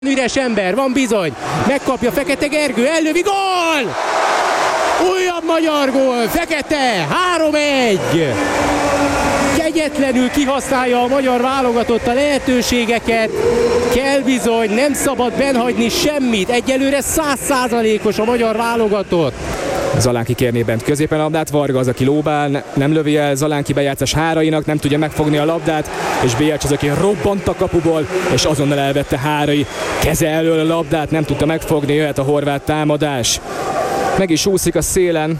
Üres ember, van bizony, megkapja Fekete Gergő, ellövi, gól! Újabb magyar gól, Fekete, 3-1! Kegyetlenül kihasználja a magyar válogatott a lehetőségeket, kell bizony, nem szabad benhagyni semmit, egyelőre 100%-os a magyar válogatott. Zalánki kérné bent középen a labdát, Varga az, aki lóbál, nem lövi el, Zalánki bejátszás Hárainak, nem tudja megfogni a labdát, és Bélyács az, aki robbant a kapuból, és azonnal elvette Hárai keze elől a labdát, nem tudta megfogni, jöhet a horvát támadás. Meg is úszik a szélen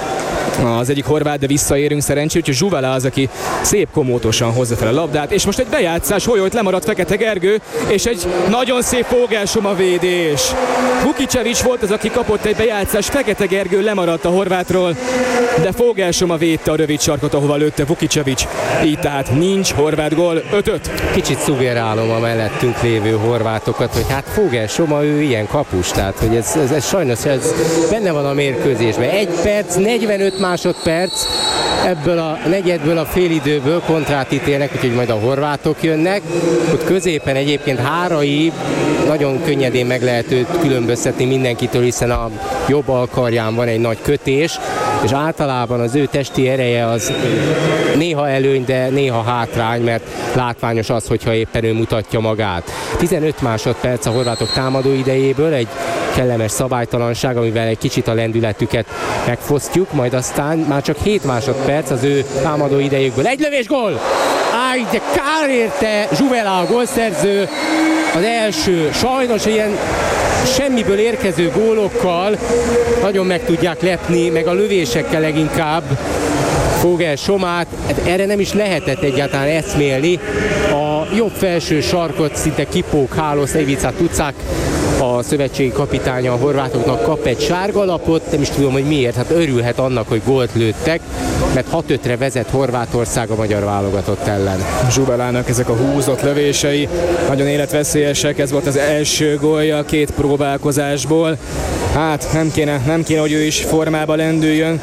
az egyik horvát, de visszaérünk szerencsé, úgyhogy Zsuvela az, aki szép komótosan hozza fel a labdát, és most egy bejátszás, Holyót lemaradt Fekete Gergő, és egy nagyon szép Fogelsoma védés. Vukicevic volt az, aki kapott egy bejátszást, Fekete Gergő lemaradt a horvátról, de Fogelsoma védte a rövid sarkot, ahova lőtte Vukicevic. Így tehát nincs horvát gól, 5-5. Kicsit szugerálom a mellettünk lévő horvátokat, hogy hát Fogelsoma, ő ilyen kapus, tehát hogy ez sajnos ez benne van a mérkőzésben. 1 perc, 45 másodperc, ebből a negyedből, a félidőből kontrát ítélnek, úgyhogy majd a horvátok jönnek. Ott középen egyébként Hárai, nagyon könnyedén meg lehet őt különböztetni mindenkitől, hiszen a jobb alkarján van egy nagy kötés, és általában az ő testi ereje az néha előny, de néha hátrány, mert látványos az, hogyha éppen ő mutatja magát. 15 másodperc a horvátok támadó idejéből, egy kellemes szabálytalanság, amivel egy kicsit a lendületüket megfosztjuk, majd aztán már csak 7 másodperc az ő támadó idejükből. Egy lövés, gól! Áj, de kár érte Zsuvela a gólszerző. Az első, sajnos ilyen semmiből érkező gólokkal nagyon meg tudják lepni, meg a lövésekkel leginkább Fogelsomát. Erre nem is lehetett egyáltalán eszmélni. A jobb felső sarkot szinte kipók Hálósz, Ivica Tucák, a szövetségi kapitánya a horvátoknak, kap egy sárga lapot, nem is tudom, hogy miért, hát örülhet annak, hogy gólt lőttek, mert 6-5-re vezet Horvátország a magyar válogatott ellen. Zsubelának ezek a húzott lövései nagyon életveszélyesek, ez volt az első gólja a két próbálkozásból. Hát nem kéne, hogy ő is formába lendüljön.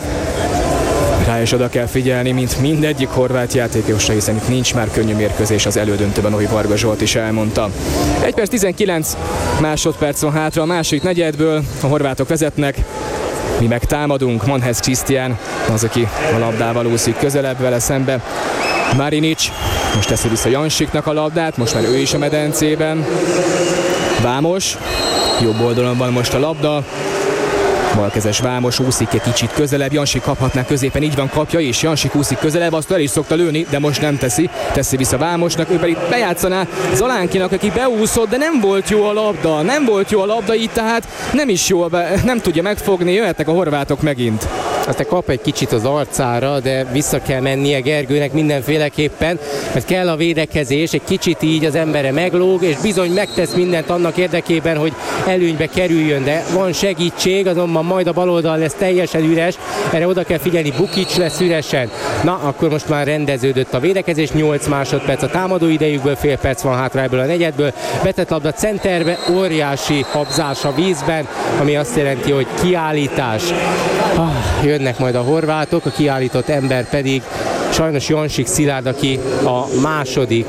Rá is oda kell figyelni, mint mindegyik horvát játékosra, hiszen itt nincs már könnyű mérkőzés az elődöntőben, ahogy Varga Zsolt is elmondta. 1 perc 19 másodperc van hátra a második negyedből, a horvátok vezetnek, mi meg támadunk, Manhez Krisztián az, aki a labdával úszik közelebb vele szembe. Marinic most teszi vissza Jansiknak a labdát, most már ő is a medencében. Vámos, jobb oldalon van most a labda. Balkezes Vámos úszik egy kicsit közelebb, Jansik kaphatná középen, így van, kapja is, Jansik úszik közelebb, azt el is szokta lőni, de most nem teszi vissza Vámosnak, ő pedig bejátszaná Zalánkinak, aki beúszott, de nem volt jó a labda, így tehát nem is jól, nem tudja megfogni, jöhetnek a horvátok megint. Aztán kap egy kicsit az arcára, de vissza kell mennie Gergőnek mindenféleképpen, mert kell a védekezés, egy kicsit így az embere meglóg, és bizony megtesz mindent annak érdekében, hogy előnybe kerüljön, de van segítség, azonban majd a baloldal lesz teljesen üres, erre oda kell figyelni, Bukic lesz üresen. Na, akkor most már rendeződött a védekezés, 8 másodperc a támadó idejükből, fél perc van hátra ebből a negyedből, betett labda centerbe, óriási habzás a vízben, ami azt jelenti, hogy kiállítás. Jönnek majd a horvátok, a kiállított ember pedig sajnos Jansik Szilárd, aki a második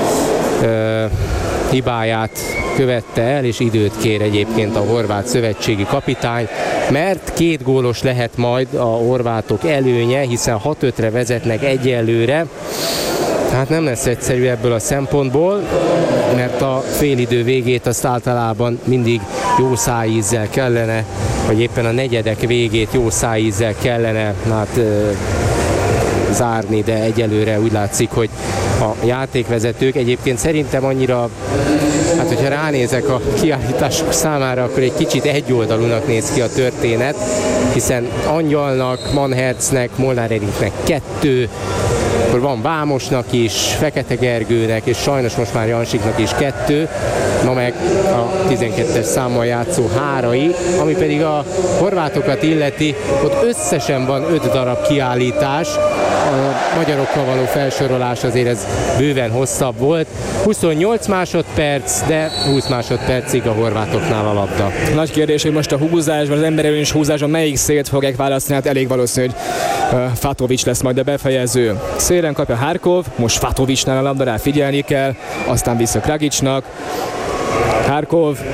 hibáját követte el, és időt kér egyébként a horvát szövetségi kapitány, mert 2 gólos lehet majd a horvátok előnye, hiszen 6-5-re vezetnek egyelőre. Hát nem lesz egyszerű ebből a szempontból, mert a félidő végét azt általában mindig jó szájízzel kellene, vagy éppen a negyedek végét jó szájízzel kellene zárni, de egyelőre úgy látszik, hogy a játékvezetők egyébként szerintem annyira, hát hogyha ránézek a kiállítások számára, akkor egy kicsit egyoldalúnak néz ki a történet, hiszen Angyalnak, Manhercnek, Molnár Eriknek 2, akkor van Vámosnak is, Fekete Gergőnek, és sajnos most már Jansiknak is 2, ma meg a 12-es számmal játszó Hárai, ami pedig a horvátokat illeti, ott összesen van 5 darab kiállítás, a magyarokkal való felsorolás azért ez bőven hosszabb volt. 28 másodperc, de 20 másodpercig a horvátoknál a labda. Nagy kérdés, hogy most a húzásban, az emberelőnyös húzásban melyik szélt fogják választani, hát elég valószínű, hogy Fatovics lesz majd a befejező. Szélen kapja Harkov, most Fatovicnál a labda, rá figyelni kell, aztán vissza Kragicnak. Kharkov